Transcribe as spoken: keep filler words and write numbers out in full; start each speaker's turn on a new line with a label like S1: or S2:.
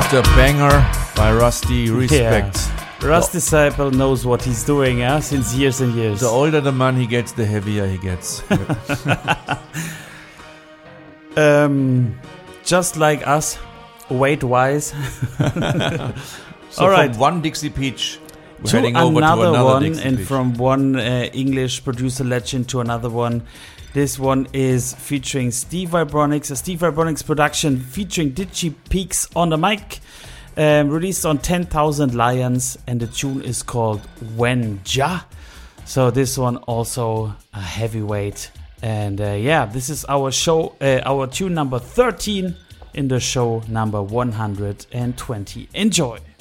S1: After Banger by Rusty, respect.
S2: Yeah. Rust the, Disciple knows what he's doing, yeah, since years and years.
S1: The older the man he gets, the heavier he gets.
S2: um, just like us, weight-wise.
S1: So
S2: all right,
S1: from one Dixie Peach, we're
S2: to
S1: heading over
S2: another
S1: to another
S2: one,
S1: Dixie
S2: and
S1: Peach.
S2: from one uh, English producer legend to another one. This one is featuring Steve Vibronics, a Steve Vibronics production featuring Digi Peaks on the mic, um, released on ten thousand Lions, and the tune is called When Ja. So this one also a heavyweight, and uh, yeah, this is our show, uh, our tune number thirteen in the show number one hundred twenty. Enjoy.